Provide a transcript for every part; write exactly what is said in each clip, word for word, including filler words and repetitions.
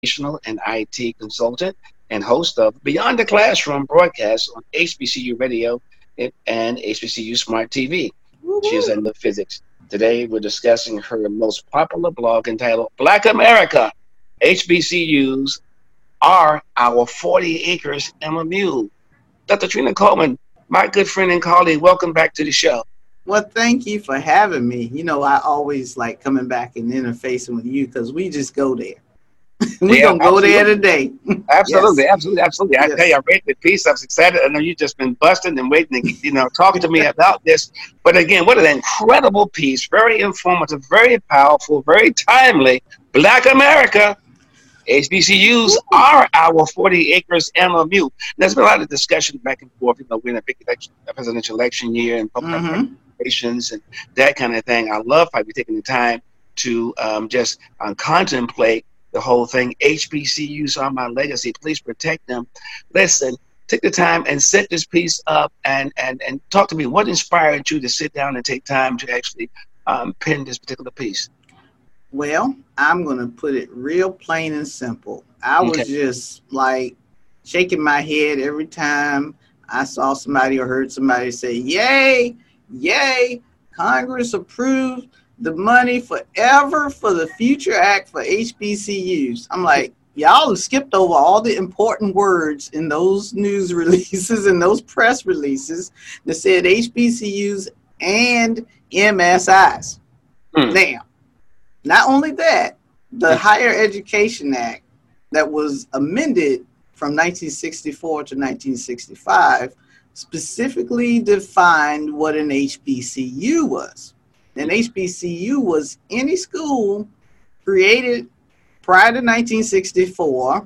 educational and I T consultant and host of Beyond the Classroom broadcast on H B C U Radio and H B C U Smart T V. She is Woo-hoo. into physics. Today, we're discussing her most popular blog entitled Black America. H B C Us are our forty acres and a mule. Doctor Trina Coleman, my good friend and colleague, welcome back to the show. Well, thank you for having me. You know, I always like coming back and interfacing with you because we just go there. We're Yeah, going to go there absolutely. today. Absolutely, Yes. absolutely, absolutely. I tell Yes. you, I read the piece. I was excited. I know you've just been busting and waiting to, you know, talk to me about this. But again, what an incredible piece. Very informative, very powerful, very timely. Black America. H B C Us are our forty acres and a mule. There's been a lot of discussion back and forth. You know, we're in a big election, a presidential election year and public Mm-hmm. relations and that kind of thing. I love how you're taking the time to um, just um, contemplate the whole thing. H B C Us are my legacy. Please protect them. Listen, take the time and set this piece up and, and, and talk to me. What inspired you to sit down and take time to actually um, pen this particular piece? Well, I'm going to put it real plain and simple. I Okay. was just like shaking my head every time I saw somebody or heard somebody say, yay, yay, Congress approved the money forever for the Future Act for H B C Us. I'm like, y'all have skipped over all the important words in those news releases and those press releases that said H B C Us and M S Is. Mm. Now, not only that, the Higher Education Act that was amended from nineteen sixty-four to nineteen sixty-five specifically defined what an H B C U was. An H B C U was any school created prior to nineteen sixty-four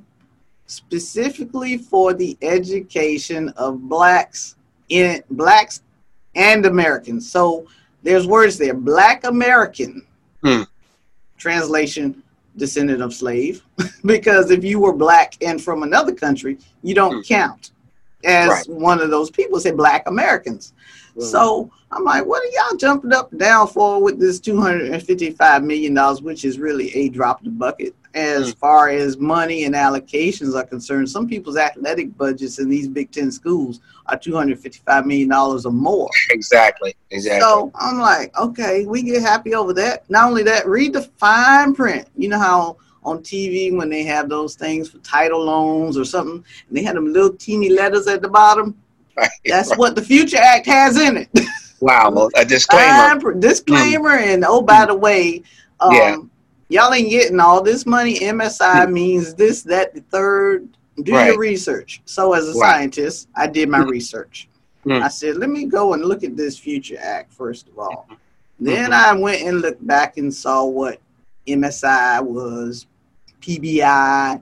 specifically for the education of blacks in blacks and Americans. So there's words there, Black American. Mm. Translation, descendant of slave, because if you were black and from another country, you don't Mm. count as Right. one of those people. Say Black Americans. Mm. So I'm like, what are y'all jumping up and down for with this two hundred fifty-five million dollars, which is really a drop in the bucket as Mm. far as money and allocations are concerned. Some people's athletic budgets in these Big Ten schools are two hundred fifty-five million dollars or more. Exactly. Exactly. So I'm like, okay, we get happy over that. Not only that, read the fine print. You know how on T V when they have those things for title loans or something, and they have them little teeny letters at the bottom? Right. That's Right. what the Future Act has in it. Wow. Well, a disclaimer. Fine print, disclaimer, and oh, by the way, um, Yeah. y'all ain't getting all this money. M S I means this, that, the third. Do Right. your research. So as a Right. scientist, I did my Mm. research. Mm. I said, let me go and look at this Future Act, first of all. Mm-hmm. Then I went and looked back and saw what M S I was, P B I,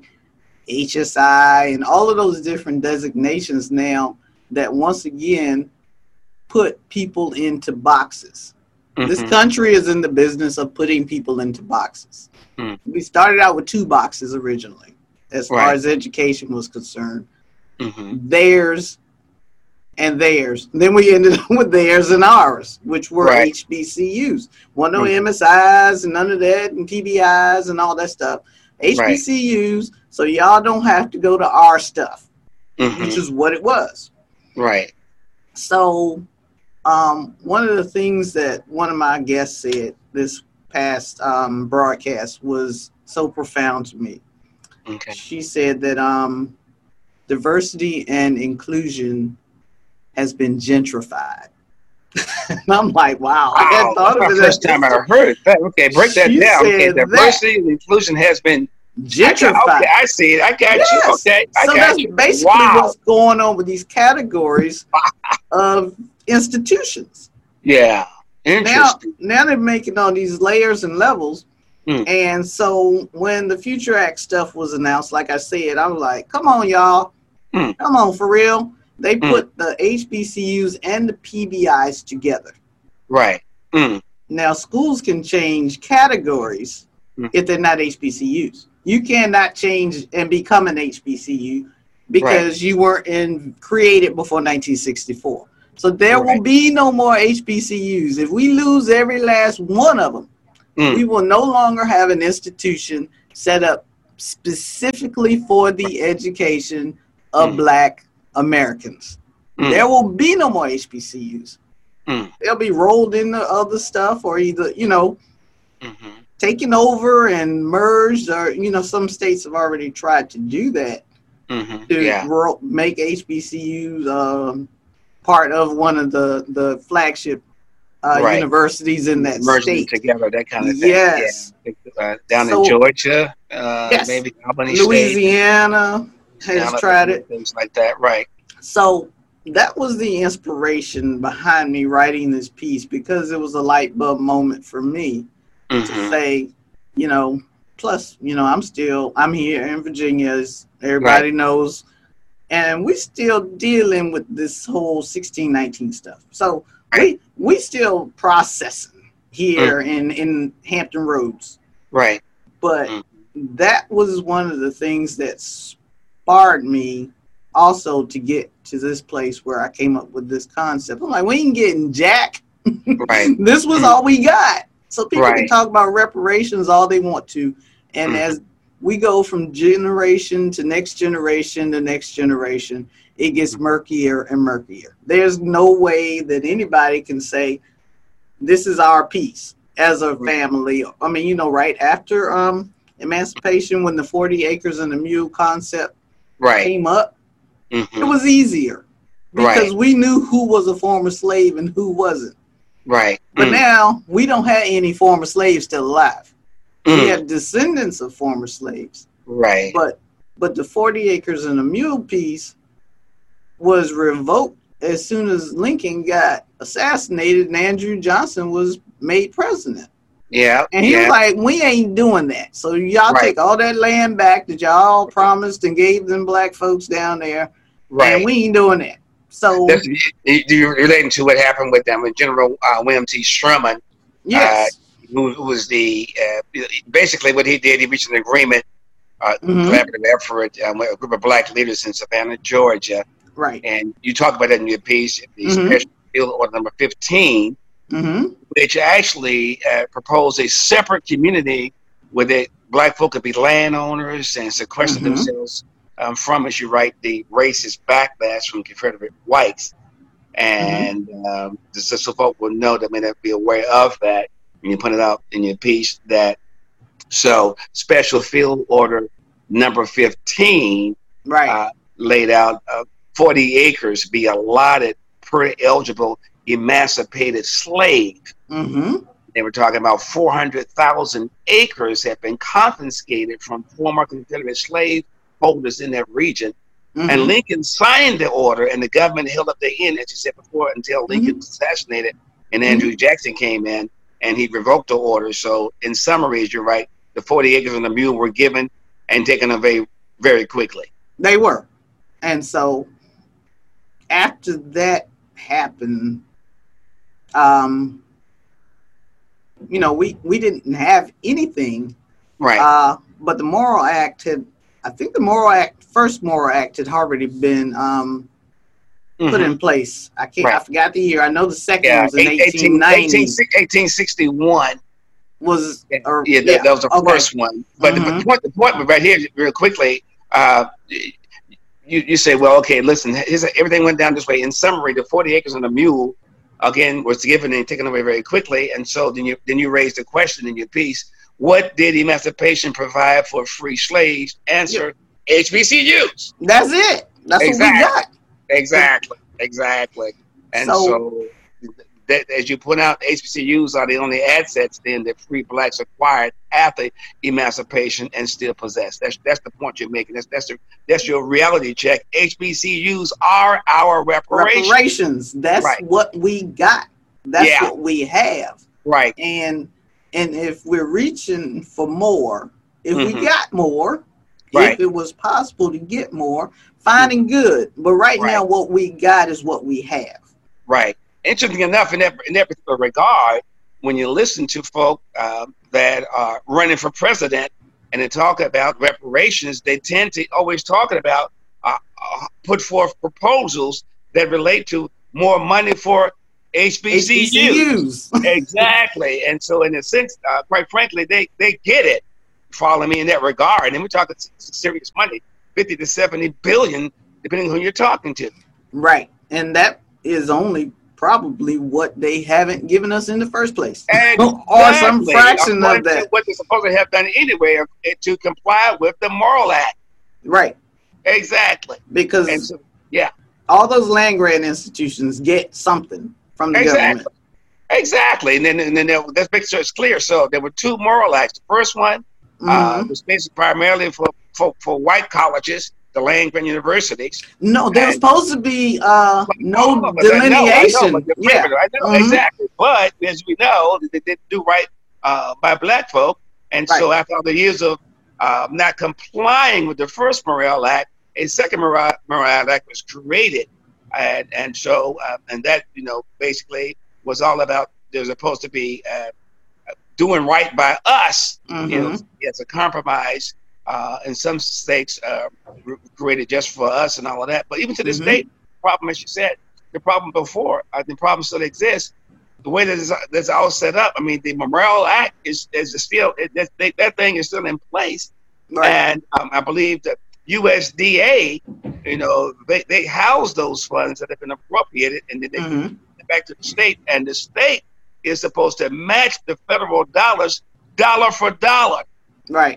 H S I, and all of those different designations now that once again put people into boxes. This Mhm. country is in the business of putting people into boxes. Mm. We started out with two boxes originally, as far Right. as education was concerned. Mhm. Theirs and theirs. Then we ended up with theirs and ours, which were Right. H B C Us. One no Mhm. M S Is and none of that, and P B Is and all that stuff. H B C Us, so y'all don't have to go to our stuff, Mhm. which is what it was. Right. So um, one of the things that one of my guests said this past um, broadcast was so profound to me. Okay. She said that um, diversity and inclusion has been gentrified. And I'm like, wow, I hadn't Wow, thought that's of my it. first time I heard that. Okay, break that She down. Okay, said that. diversity and inclusion has been I got, Gentrified. okay, I see it. I got you. Yes. Okay, I So got that's you. basically Wow. what's going on with these categories of institutions. Yeah. Now, Interesting. now they're making all these layers and levels. Mm. And so when the Future Act stuff was announced, like I said, I was like, come on, y'all. Mm. Come on, for real. They Mm. put the H B C Us and the P B Is together. Right. Mm. Now, schools can change categories Mm. if they're not H B C Us. You cannot change and become an H B C U because you weren't in, created before nineteen sixty-four. So there Right. will be no more H B C Us. If we lose every last one of them, Mm. we will no longer have an institution set up specifically for the education of Mm. Black Americans. Mm. There will be no more H B C Us. Mm. They'll be rolled into other stuff, or either, you know, Mm-hmm. taken over and merged, or, you know, some states have already tried to do that, Mm-hmm. to Yeah. ro- make H B C Us um, part of one of the, the flagship uh, Right. universities in that Merging them state. together, that kind of thing. Yes. Yeah. Uh, down So- in Georgia, uh, Yes. maybe Albany State, Louisiana has Alabama, tried it. things like that. Right. So that was the inspiration behind me writing this piece, because it was a light bulb moment for me to Mm-hmm. say, you know, plus, you know, I'm still, I'm here in Virginia, as everybody knows, and we still dealing with this whole sixteen nineteen stuff. So Right. we we still processing here in, in Hampton Roads. Right. But Mm. that was one of the things that sparked me also to get to this place where I came up with this concept. I'm like, we ain't getting jack. Right. This was Mm. all we got. So people can Right. talk about reparations all they want to. And Mm. as we go from generation to next generation to next generation, it gets murkier and murkier. There's no way that anybody can say, this is our piece as a family. I mean, you know, right after um, emancipation, when the forty acres and a mule concept Right. came up, Mm-hmm. it was easier because Right. we knew who was a former slave and who wasn't. Right. But Mm. now we don't have any former slaves still alive. We Mm. have descendants of former slaves. Right. But but the forty acres and a mule piece was revoked as soon as Lincoln got assassinated and Andrew Johnson was made president. Yeah. And he yeah. was like, we ain't doing that. So y'all Right. take all that land back that y'all promised and gave them black folks down there. Right. And we ain't doing that. So, That's, you, you're relating to what happened with them with General uh, William T. Sherman, yes. who, who was the uh, basically what he did. He reached an agreement, uh, Mhm. collaborative effort um, with a group of black leaders in Savannah, Georgia. Right. And you talk about that in your piece, the Mhm. Special Field Order Number fifteen, Mm-hmm. which actually uh, proposed a separate community where the black folk could be landowners and sequester Mhm. themselves um, from, as you write, the racist backlash from Confederate whites. And um, just so so folk will know, that may not be aware of that, when you put it out in your piece, that so Special Field Order Number fifteen Right. uh, laid out uh, forty acres be allotted per eligible emancipated slave. Mm-hmm. They were talking about four hundred thousand acres have been confiscated from former Confederate slave holders in that region. Mm-hmm. And Lincoln signed the order, and the government held up their end, as you said before, until Lincoln was assassinated and Andrew Jackson came in and he revoked the order. So, in summary, as you're right, the forty acres and the mule were given and taken away very quickly. They were. And so after that happened, um, you know, we, we didn't have anything. Right. Uh, but the Morrill Act had, I think the Morrill Act, first Morrill Act had already been um, put Mhm. in place. I can't, I Right. forgot the year. I know the second Yeah, was in eight- eighteen ninety. eighteen sixty-one. Was, Yeah, or, yeah, that, that was the okay. first one. But the, Mhm. the point, the point right here, real quickly, uh, you you say, well, okay, listen, here's, everything went down this way. In summary, the forty acres and the mule, again, was given and taken away very quickly. And so then you then you raised the question in your piece: what did emancipation provide for free slaves? Answer: H B C Us. That's it. That's Exactly. what we got. Exactly, exactly. And so, So- that, as you point out, H B C Us are the only assets then that free blacks acquired after emancipation and still possess. That's that's the point you're making. That's that's the, that's your reality check. H B C Us are our reparations. Reparations. That's Right. what we got. That's Yeah. what we have. Right. And and if we're reaching for more, if we Mhm. got more, Right. if it was possible to get more, fine and good. But right, Right. now, what we got is what we have. Right. Interesting enough, in that in that particular regard, when you listen to folk um, that are running for president and they talk about reparations, they tend to always talking about uh, uh, put forth proposals that relate to more money for H B C Us. H B C Us. Exactly. And so, in a sense, uh, quite frankly, they they get it. follow me in that regard. And we're talking serious money, fifty to seventy billion, depending on who you're talking to. Right. And that is only probably what they haven't given us in the first place. Exactly. Or some fraction According of that. to what they're supposed to have done anyway to comply with the Morrill Act. Right. Exactly. Because so, yeah, all those land grant institutions get something from the exactly. government. Exactly. And then, and then let's make sure it's clear. So there were two Morrill Acts. The first one mm-hmm. uh, was basically primarily for, for, for white colleges, the land grant universities. No, there was supposed to be uh, no no, delineation. I know, I know, yeah. I know mm-hmm. exactly. But as we know, they didn't do right uh, by black folk. And right. so after all the years of uh, not complying with the first Morrill Act, a second Morrill Act was created. And, and so, uh, and that, you know, basically was all about, there's supposed to be uh, doing right by us, mm-hmm. you know, as a compromise. Uh, in some states uh, created just for us and all of that. But even to this mm-hmm. day, the problem, as you said, the problem before, uh, the problem still exists. The way that it's, that's all set up, I mean, the Morrill Act is, is still, it, that, they, that thing is still in place. Right. And um, I believe that U S D A, you know, they, they house those funds that have been appropriated and then they mm-hmm. give it back to the state. And the state is supposed to match the federal dollars dollar for dollar. Right.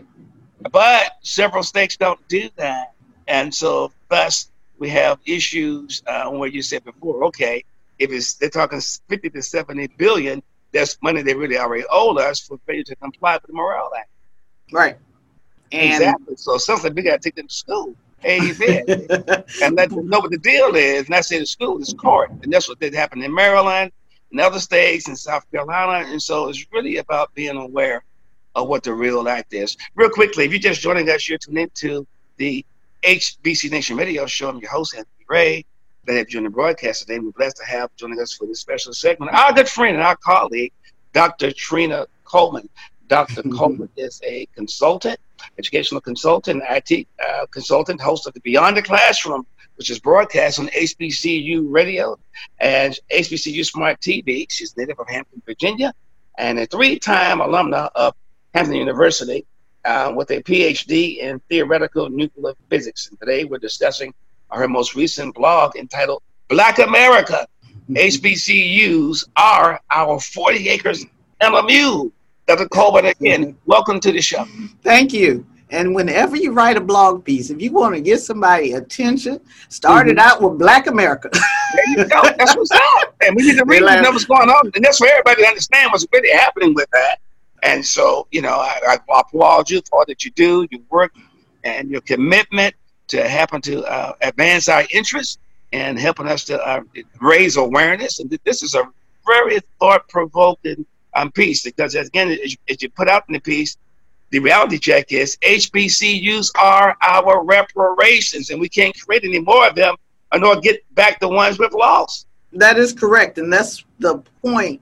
But several states don't do that. And so thus we have issues uh, where you said before, okay, if it's they're talking fifty to seventy billion, that's money they really already owe us for failure to comply with the Morrill Act. Right. And exactly. So something we got to take them to school. Amen. And let them know what the deal is. And I say the school is court. And that's what did happen in Maryland and other states and South Carolina. And so it's really about being aware of what the real act is. Real quickly, if you're just joining us, you're tuned into the H B C Nation Radio Show. I'm your host, Anthony Ray. Glad to have you on the broadcast today. We're blessed to have joining us for this special segment our good friend and our colleague, Doctor Trina Coleman. Doctor Coleman is a consultant, educational consultant, I T uh, consultant, host of the Beyond the Classroom, which is broadcast on H B C U Radio and H B C U Smart T V. She's native of Hampton, Virginia, and a three-time alumna of Hampton University uh, with a P H D in theoretical nuclear physics. And today we're discussing her most recent blog entitled Black America, H B C Us Are Our forty acres and a Mule. Doctor Coleman, again, welcome to the show. Thank you. And whenever you write a blog piece, if you want to get somebody attention, start mm-hmm. it out with Black America. There you go. That's what's up. And we need to really know what's going on. And that's for everybody to understand what's really happening with that. And so, you know, I, I applaud you for all that you do, your work, and your commitment to helping to uh, advance our interests and helping us to uh, raise awareness. And this is a very thought-provoking um, piece because, again, as you, as you put out in the piece, the reality check is H B C Us are our reparations, and we can't create any more of them nor get back the ones we've lost. That is correct, and that's the point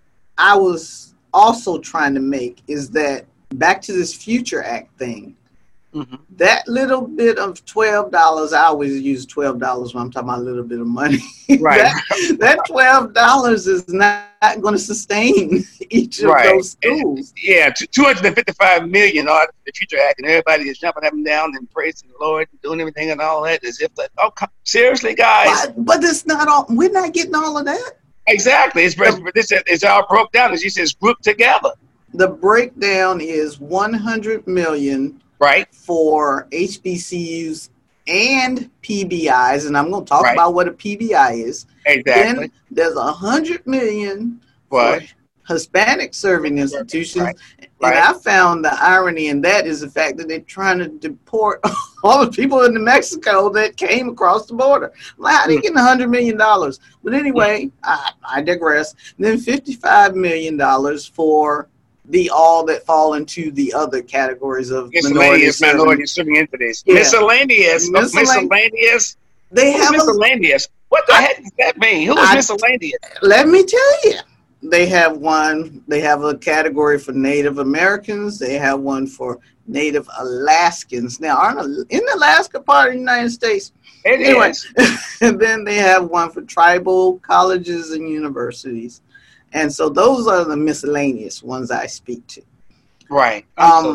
I was also trying to make, is that back to this Future Act thing, mm-hmm. that little bit of twelve dollars, I always use twelve dollars when I'm talking about a little bit of money. Right. that, that twelve dollars is not going to sustain each of right. those schools. And, yeah, two hundred fifty-five million dollars on the Future Act, and everybody is jumping up and down and praising the Lord and doing everything and all that as if, like, oh, come, seriously, guys. But, but it's not all, we're not getting all of that. Exactly. It's, it's, it's all broke down, as you said, it's grouped together. The breakdown is one hundred million dollars right. for H B C Us and P B Is, and I'm going to talk right. about what a P B I is. Exactly. Then there's one hundred million dollars for Hispanic serving institutions. Right. And right. I found the irony in that is the fact that they're trying to deport all the people in New Mexico that came across the border. Like, how are they getting one hundred million dollars? But anyway, I, I digress. And then fifty-five million dollars for the all that fall into the other categories of miscellaneous minority serving entities. Yeah. Miscellaneous. Miscellaneous. miscellaneous. They have miscellaneous. A, what the I, heck does that mean? Who is I, miscellaneous? Let me tell you. They have one. They have a category for Native Americans. They have one for Native Alaskans. Now, aren't in Alaska part of the United States? It anyway, is. And then they have one for tribal colleges and universities. And so those are the miscellaneous ones I speak to. Right. I'm um, so sorry.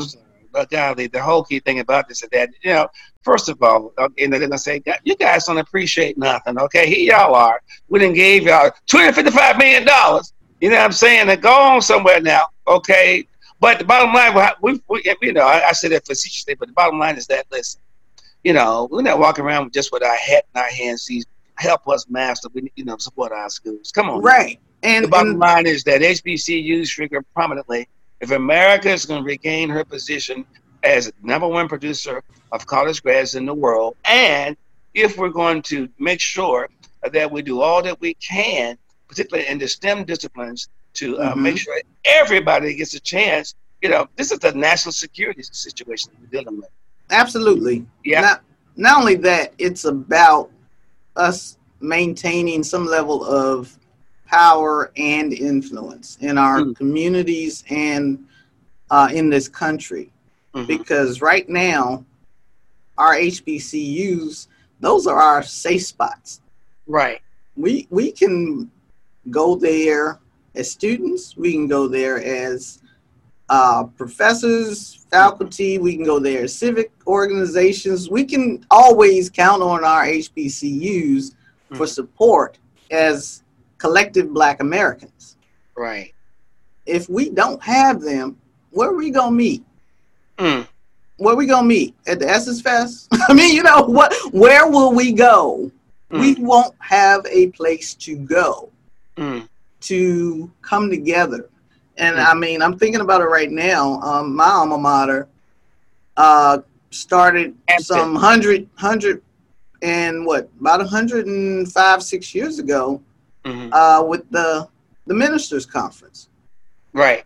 but golly, the whole key thing about this is that, you know, first of all, uh, and they're gonna say, you guys don't appreciate nothing, okay? Here y'all are. We done gave y'all two hundred fifty-five million dollars. You know what I'm saying? And go on somewhere now, okay? But the bottom line, we, we you know, I, I said that facetiously, but the bottom line is that, listen, you know, we're not walking around just with our hat in our hands. See, help us, master. We, you know, support our schools. Come on, right? Man. And the bottom and, line is that H B C Us figure prominently. If America is going to regain her position as number one producer of college grads in the world, and if we're going to make sure that we do all that we can, particularly in the STEM disciplines, to uh, mm-hmm. make sure everybody gets a chance. You know, this is the national security situation we're dealing with. Absolutely. Yeah. Not, not only that, it's about us maintaining some level of power and influence in our mm. communities and uh, in this country. Mm-hmm. Because right now, our H B C Us, those are our safe spots. Right. We we can go there as students. We can go there as uh, professors, faculty. We can go there as civic organizations. We can always count on our H B C Us mm-hmm. for support as collective Black Americans. Right. If we don't have them, where are we gonna meet? Mm. Where are we gonna meet? At the Essence Fest? I mean, you know what? Where will we go? Mm. We won't have a place to go mm. to come together. And mm. I mean, I'm thinking about it right now. Um, my alma mater uh, started Hampton. some hundred, hundred and what, about a hundred and five, six years ago mm-hmm. uh, with the the ministers' conference. Right.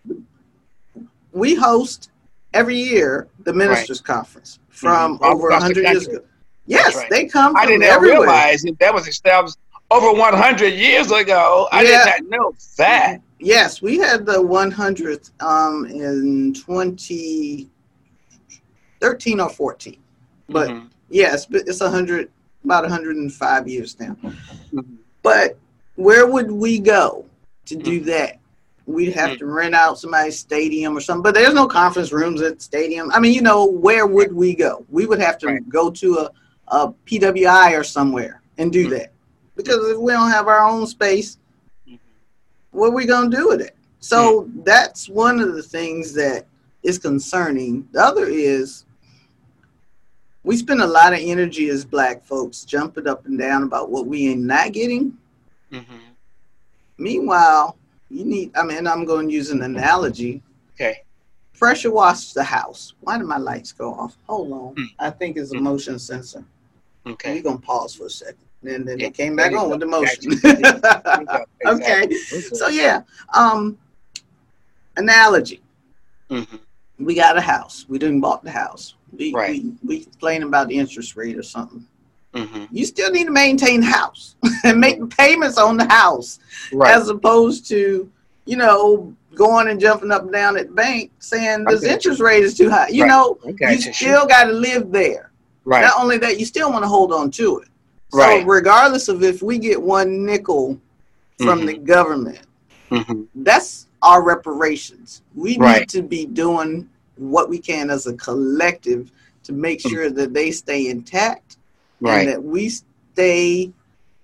We host every year the ministers' right. conference from mm-hmm. over a hundred years ago. Yes, right. They come from I didn't everywhere. realize that, that was established over one hundred years ago. I yeah. did not know that. Yes, we had the one hundredth um, in twenty thirteen or fourteen. But mm-hmm. yes, it's one hundred, about one hundred five years now. Mm-hmm. But where would we go to do mm-hmm. that? We'd have mm-hmm. to rent out somebody's stadium or something. But there's no conference rooms at the stadium. I mean, you know, where would we go? We would have to right. go to a, a P W I or somewhere and do mm-hmm. that. Because if we don't have our own space, what are we going to do with it? So mm. that's one of the things that is concerning. The other is we spend a lot of energy as Black folks jumping up and down about what we ain't not getting. Mm-hmm. Meanwhile, you need, I mean, I'm going to use an analogy. Okay. Pressure wash the house. Why did my lights go off? Hold on. Mm. I think it's a motion sensor. Okay. We're going to pause for a second. And then yeah, it came back on with the motion. Exactly. Okay. So yeah, um, analogy. Mm-hmm. We got a house. We didn't bought the house. We right. we, we complaining about the interest rate or something. Mm-hmm. You still need to maintain the house and make payments on the house, right. as opposed to, you know, going and jumping up and down at the bank saying this interest you. rate is too high. You right. know, you, you still got to live there. Right. Not only that, you still want to hold on to it. So right. regardless of if we get one nickel from mm-hmm. the government, mm-hmm. that's our reparations. We right. need to be doing what we can as a collective to make sure mm-hmm. that they stay intact right. and that we stay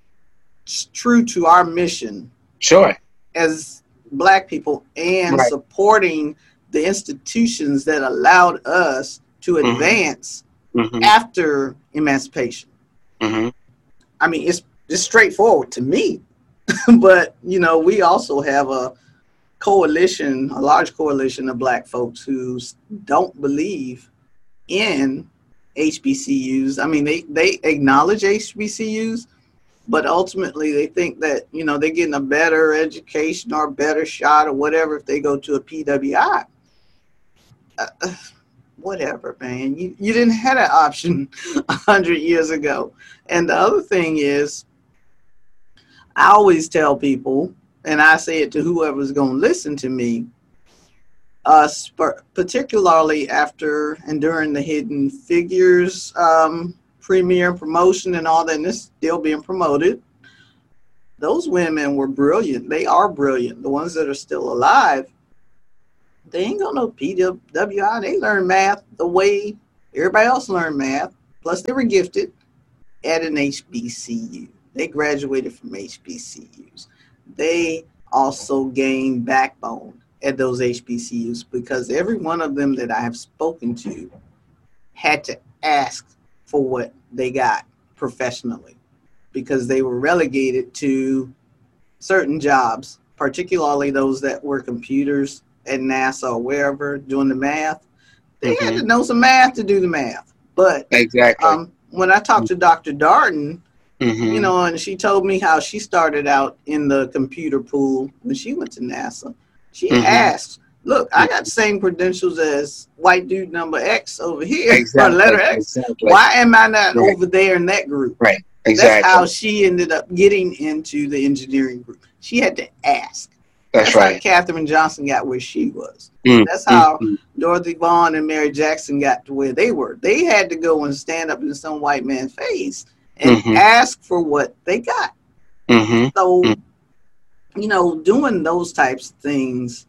true to our mission. Sure. As Black people and right. supporting the institutions that allowed us to mm-hmm. advance mm-hmm. after emancipation. Mm-hmm. I mean, it's it's straightforward to me, but, you know, we also have a coalition, a large coalition of Black folks who don't believe in H B C Us. I mean, they, they acknowledge H B C Us, but ultimately they think that, you know, they're getting a better education or a better shot or whatever if they go to a P W I. Uh, whatever, man. You, you didn't have that option a hundred years ago. And the other thing is, I always tell people, and I say it to whoever's going to listen to me, uh, particularly after and during the Hidden Figures um, premiere and promotion and all that, and it's still being promoted. Those women were brilliant. They are brilliant. The ones that are still alive, They ain't got no P W I. They learn math the way everybody else learned math. Plus, they were gifted at an H B C U. They graduated from H B C Us. They also gained backbone at those H B C Us because every one of them that I have spoken to had to ask for what they got professionally because they were relegated to certain jobs, particularly those that were computers at NASA or wherever doing the math. They mm-hmm. had to know some math to do the math. But exactly. um, when I talked to Doctor Darden, mm-hmm. you know, and she told me how she started out in the computer pool when she went to NASA, she mm-hmm. asked, look, I got the same credentials as white dude number X over here, exactly. or letter X. Exactly. Why am I not right. over there in that group? Right. Exactly. That's how she ended up getting into the engineering group. She had to ask. That's, That's right. how Katherine Johnson got where she was. Mm, That's how mm, Dorothy Vaughan and Mary Jackson got to where they were. They had to go and stand up in some white man's face and mm-hmm. ask for what they got. Mm-hmm. So, mm-hmm. you know, doing those types of things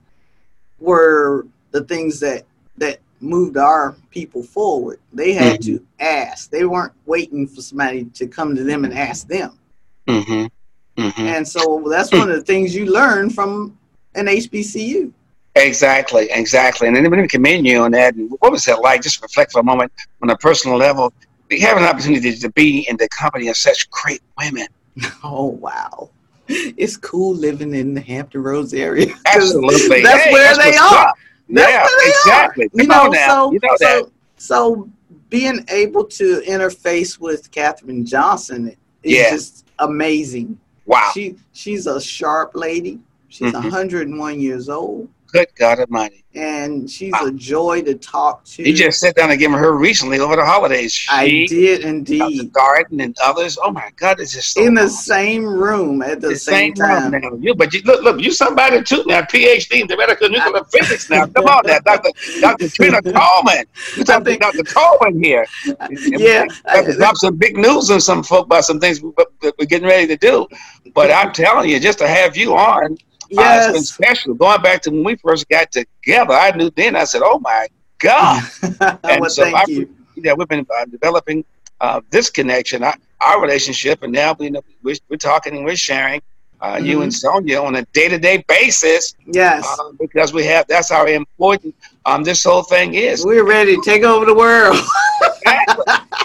were the things that that moved our people forward. They had mm-hmm. to ask. They weren't waiting for somebody to come to them and ask them. Mm-hmm. Mm-hmm. And so that's one of the things you learn from an H B C U. Exactly, exactly. And then let me commend you on that. And what was that like? Just reflect for a moment on a personal level. We have an opportunity to be in the company of such great women. Oh, wow. It's cool living in the Hampton Roads area. Absolutely. That's hey, where that's they are. Up. That's yeah, where they exactly. are. You Come know, on now. so, you know so, that. so being able to interface with Katherine Johnson is yeah. just amazing. Wow. She she's a sharp lady. She's mm-hmm. one hundred one years old. Good God Almighty. And she's wow. a joy to talk to. You just sat down and gave her recently over the holidays. She, I did indeed. Doctor Darden and others. Oh my God, it's just so in the awesome. same room at the, the same, same time. Room now. You, but you, look, look, you somebody too now. PhD in theoretical nuclear physics now. Come on now, Doctor Doctor Trina Coleman. You're talking think, to Doctor Coleman here. Yeah, I, drop some big news on some folk about some things we're getting ready to do. But I'm telling you, just to have you on. Yes. Uh, it's been special. Going back to when we first got together, I knew then, I said, oh my God. And well, so thank I, you. Yeah, we've been uh, developing uh, this connection, our, our relationship, and now we, you know, we're, we're talking and we're sharing, uh, mm-hmm. you and Sonia, on a day-to-day basis. Yes. Uh, because we have, that's how important um, this whole thing is. We're ready to take over the world. Exactly.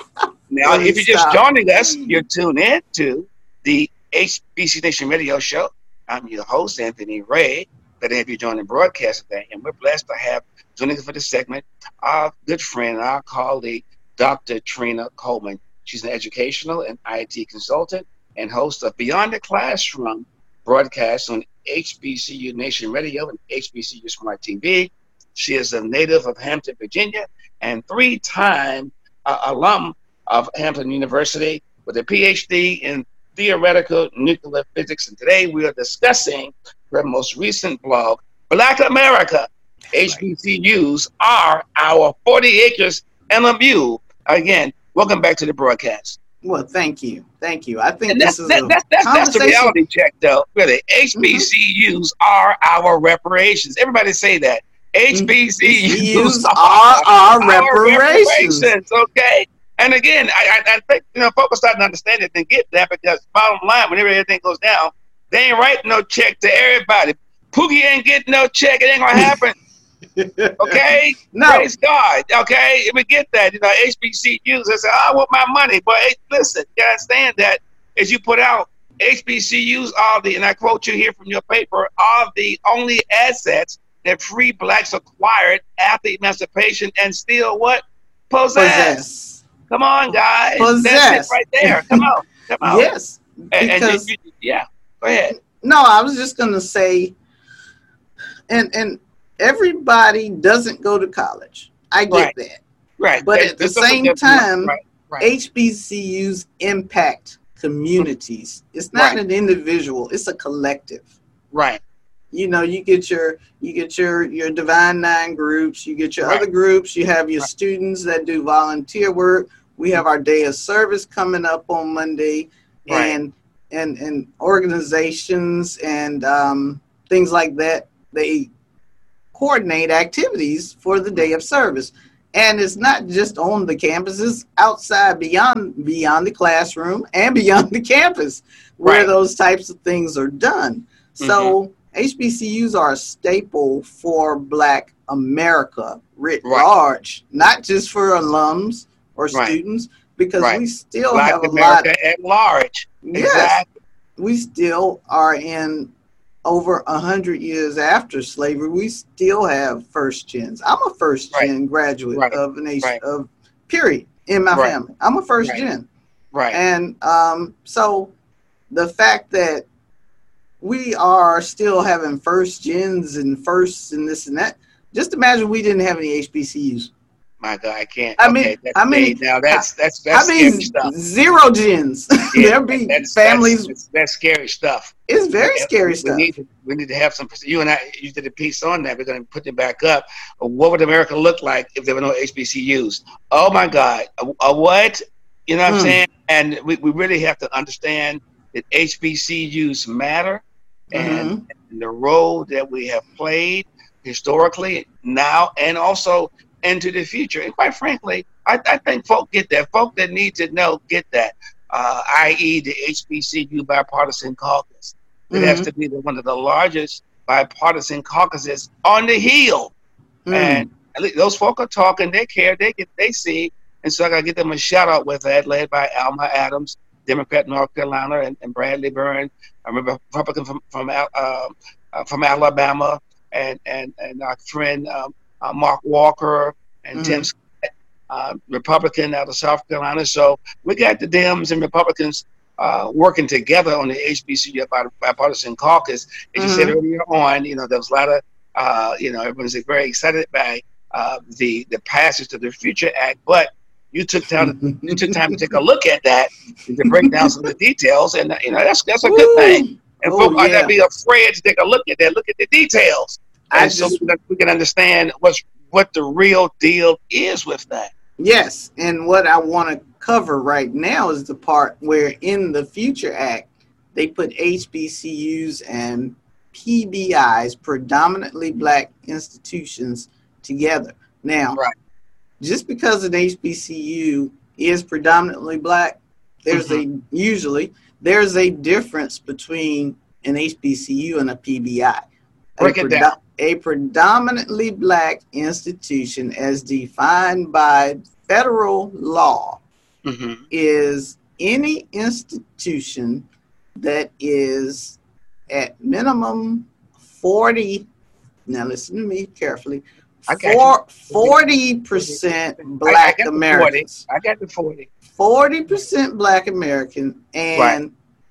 Now, Please if you're stop. just joining us, you're tuned in to the H B C Nation Radio Show. I'm your host, Anthony Ray. Glad to have you join the broadcast today. And we're blessed to have joining us for this segment our good friend, our colleague, Doctor Trina Coleman. She's an educational and I T consultant and host of Beyond the Classroom broadcast on H B C U Nation Radio and H B C U Smart T V. She is a native of Hampton, Virginia, and three-time uh, alum of Hampton University with a P H D in theoretical nuclear physics. And today we are discussing her most recent blog, Black America, H B C Us are our forty acres and a mule. Again, welcome back to the broadcast. Well, thank you. Thank you. I think and this that's, is that, a that's, that's, that's the reality check, though. Really, H B C Us mm-hmm. are our reparations. Everybody say that. H B C Us are, are our, our reparations. reparations. Okay. And again, I, I, I think, you know, folks starting to understand it and get that, because bottom line, whenever everything goes down, they ain't writing no check to everybody. Pookie ain't getting no check. It ain't going to happen. Okay? No. Praise God. Okay? We get that. You know, H B C Us, they say, oh, I want my money. But hey, listen, you understand that as you put out, H B C Us are the, and I quote you here from your paper, are the only assets that free blacks acquired after emancipation and still what? Possess. Possess. Come on, guys. Possess. That's it right there. Come on. Come on. Yes. And, because, and you, you, yeah. Go ahead. No, I was just going to say, and and everybody doesn't go to college. I get right. that. Right. But There's, at the same time, right. Right. H B C Us impact communities. It's not right. an individual. It's a collective. Right. You know, you get your you get your your Divine Nine groups, you get your right. other groups, you have your right. students that do volunteer work. We have our day of service coming up on Monday, right. and and and organizations and um, things like that. They coordinate activities for the day of service. And it's not just on the campuses, outside, beyond beyond the classroom and beyond the campus, where Right. those types of things are done. So Mhm. H B C Us are a staple for Black America writ Right. large, not just for alums or Right. students, because Right. we still Black have a lot. America at large. Yes, Exactly. we still are in over a hundred years after slavery. We still have first gens. I'm a first Right. gen graduate Right. of an H Right. of period in my Right. family. I'm a first Right. gen, Right. and um, so the fact that we are still having first gens and firsts and this and that. Just imagine we didn't have any H B C Us. My God, I can't. I okay, mean, that's I mean, hey, now that's that's How that's scary many stuff. zero gens? Yeah, There'll be that's, families. That's, that's scary stuff. It's very We- scary we, stuff. Need to, we need to have some. You and I, you did a piece on that. We're going to put it back up. What would America look like if there were no H B C Us? Oh my God, a, a what? You know what I'm Mm. saying? And we, we really have to understand that H B C Us matter, and, Mhm. and the role that we have played historically, now, and also into the future. And quite frankly, I, I think folk get that. Folk that need to know get that. Uh, that is, the H B C U bipartisan caucus. It has Mhm. to be the, one of the largest bipartisan caucuses on the Hill. Mm. And at least those folk are talking. They care. They get. They see. And so I got to give them a shout out with that, led by Alma Adams, Democrat, North Carolina, and, and Bradley Byrne, I remember Republican from from uh, uh, from Alabama, and and and our friend um, uh, Mark Walker and Mhm. Tim Scott, uh, Republican out of South Carolina. So we got the Dems and Republicans uh, working together on the H B C U bipartisan caucus. As you said Mhm. earlier on, you know, there was a lot of, uh, you know, everyone's very excited by uh, the the passage of the Future Act, but you took time you took time to take a look at that and to break down some of the details, and you know that's that's a good thing. And Oh, folks ought yeah. not be afraid to take a look at that. Look at the details, I and so just- we can, we can understand what's what the real deal is with that. Yes, and what I want to cover right now is the part where in the Future Act they put H B C Us and P B Is, predominantly Black institutions, together. Now, Right. just because an H B C U is predominantly Black, there's a usually there's a difference between an H B C U and a P B I. Break a, it down. a predominantly Black institution, as defined by federal law, hmm is any institution that is at minimum forty. Now listen to me carefully. I got For forty percent Black I got the Americans, I got the forty. forty percent Black American, and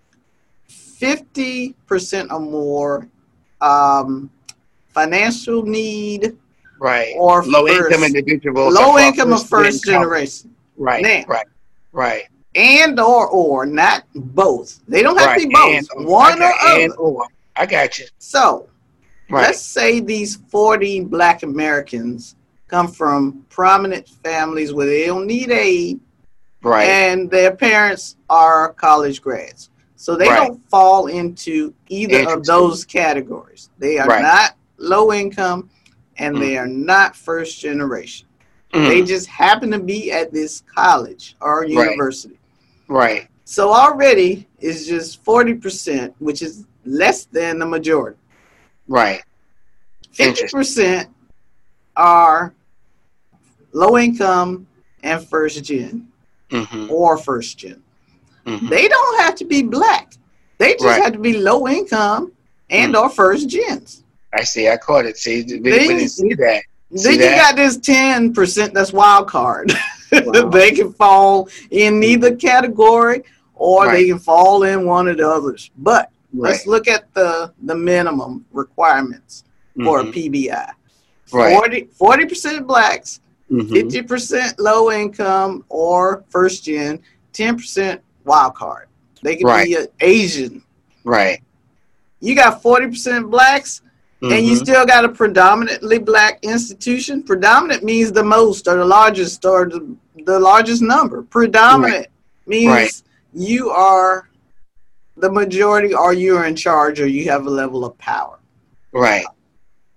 fifty percent or more um, financial need, Right. or Low first- income individuals. low or income or first income. generation, Right. Now. Right. Right. and or or not both. They don't have right. to be both, And, one I got, or and other. or. I got you. So Right. let's say these forty Black Americans come from prominent families where they don't need aid, Right. and their parents are college grads. So they Right. don't fall into either of Interesting. those categories. They are Right. not low income, and Mm. they are not first generation. Mm. They just happen to be at this college or Right. university. Right. So already it's just forty percent, which is less than the majority. Right. fifty percent are low income and first gen Mm-hmm. or first gen. Mm-hmm. They don't have to be Black. They just Right. have to be low income and or first gens. I see. I caught it. See, we, we They- didn't see that. See Then you that? got this ten percent that's wild card. Wow. They can fall in neither category, or they Right. can fall in one of the others. But Right. let's look at the, the minimum requirements for a Mhm. P B I. Right. forty percent Blacks, Mhm. fifty percent low income or first gen, ten percent wild card. They could Right. be an Asian. Right. You got forty percent Blacks, and you Mhm. still got a predominantly Black institution. Predominant means the most or the largest or the, the largest number. Predominant means Right. you are the majority, or you're in charge, or you have a level of power. Right.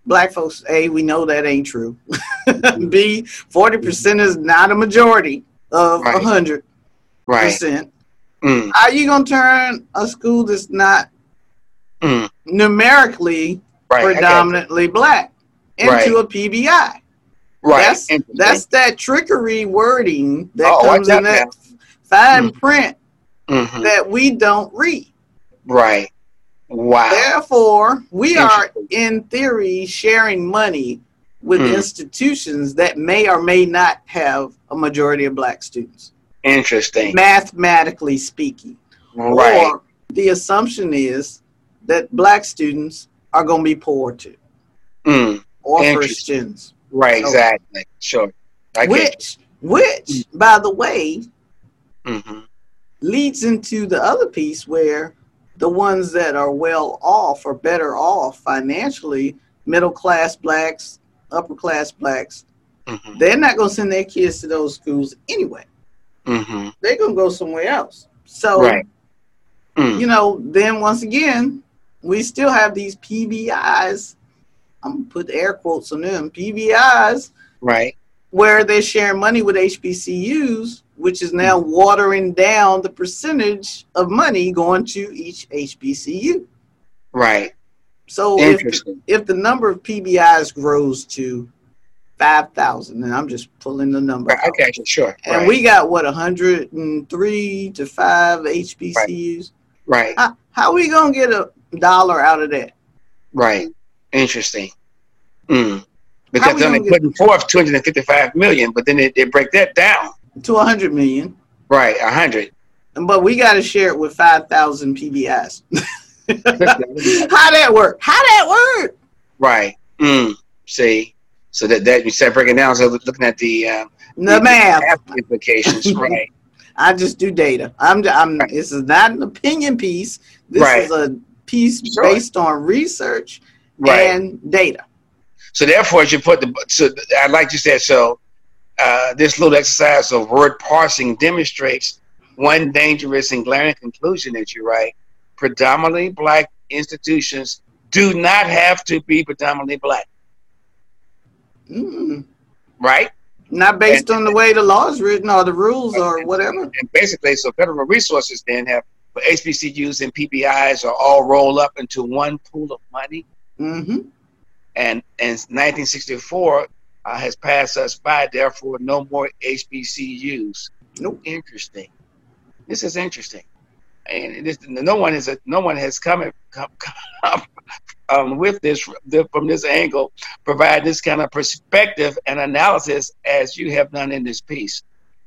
black folks, A, we know that ain't true. B, forty percent is not a majority of Right. one hundred percent. Right. Mm. How are you going to turn a school that's not Mm. numerically Right. I got you. predominantly black into Right. a P B I? Right. That's, Interesting. that's that trickery wording that Oh, comes watch in out that fine Mm. print Mhm. that we don't read. Right. Wow. Therefore, we are, Interesting. in theory, sharing money with Mm. institutions that may or may not have a majority of black students, Interesting. mathematically speaking. Right. Or the assumption is that black students are going to be poor too, Mm. or Interesting. Christians. Right. So- Exactly. Sure. I get Which, which, by the way, you. Mhm. leads into the other piece where the ones that are well off or better off financially, middle class blacks, upper class blacks, Mhm. they're not going to send their kids to those schools anyway. Mhm. They're going to go somewhere else. So, Right. Mm. you know, then once again, we still have these P B Is. I'm going to put air quotes on them, P B Is, Right. where they're sharing money with H B C Us, which is now watering down the percentage of money going to each H B C U. Right. So if, Interesting. if the number of P B Is grows to five thousand, and I'm just pulling the number Right. I out, got you. Sure. and Right. we got, what, one hundred three to five H B C Us, Right. how, how are we going to get a dollar out of that? Right. Interesting. Mm. How Because we then they gonna putting forth two hundred fifty-five million, but then they, they break that down. To one hundred million. Right. A hundred. But we got to share it with five thousand P B Is. How that work? How that work? Right. Mm. See. So that that you start breaking down. So looking at the uh, The math. implications. Right. I just do data. I'm. I'm. Right. This is not an opinion piece. This Right. is a piece Sure. based on research Right. and data. So therefore, you put the. So I like you said. So uh, this little exercise of word parsing demonstrates one dangerous and glaring conclusion that you write: predominantly black institutions do not have to be predominantly black. Mm. Right. Not based And- on the way the law is written or the rules or whatever. And basically, so federal resources then have H B C Us and P B Is are all rolled up into one pool of money. Mm-hmm. And and nineteen sixty-four uh, has passed us by. Therefore, no more H B C Us. Nope. Interesting. This is interesting, and this, no one is a, no one has come, come, come um, with this the, from this angle, provide this kind of perspective and analysis as you have done in this piece.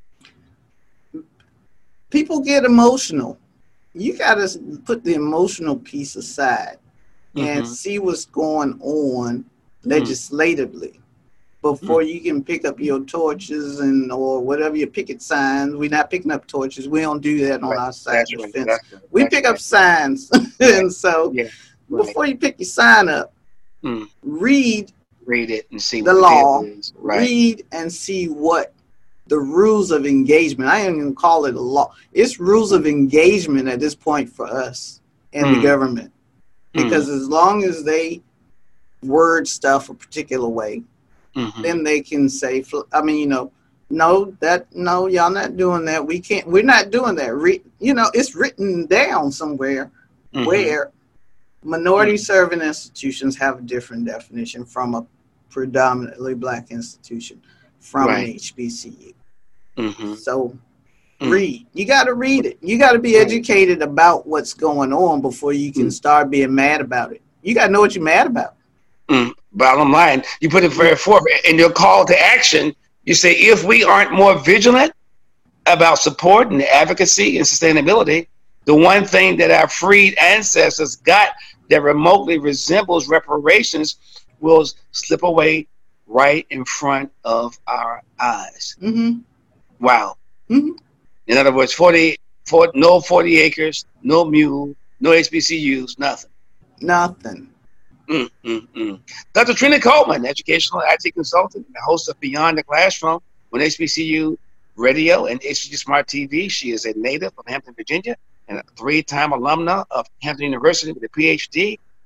People get emotional. You got to put the emotional piece aside and Mhm. see what's going on legislatively before you can pick up your torches and or whatever your picket signs. We're not picking up torches. We don't do that on Right. our side That's of the right. fence. That's right. We That's pick right. up signs. And so Yeah. Right. before you pick your sign up, Mm. read Read it and see the what law, deal is. Right. read and see what the rules of engagement. I don't even call it a law. It's rules of engagement at this point for us and the Mm. government. Because as long as they word stuff a particular way, Mhm. then they can say, fl- I mean, you know, no, that, no, y'all not doing that. We can't, we're not doing that. Re, you know, it's written down somewhere Mhm. where minority serving institutions have a different definition from a predominantly black institution from Right. an H B C U. Mhm. So Mm. read. You got to read it. You got to be Right. educated about what's going on before you can Mm. start being mad about it. You got to know what you're mad about. Mm. Bottom line, you put it very forth in your call to action. You say, if we aren't more vigilant about support and advocacy and sustainability, the one thing that our freed ancestors got that remotely resembles reparations will slip away right in front of our eyes. Mm-hmm. Wow. Mhm. In other words, forty, forty, no forty acres, no mule, no H B C Us, nothing. Nothing. Mm, mm, mm. Doctor Trina Coleman, educational I T consultant and host of Beyond the Classroom on H B C U Radio and H B C U Smart T V. She is a native of Hampton, Virginia, and a three-time alumna of Hampton University with a P H D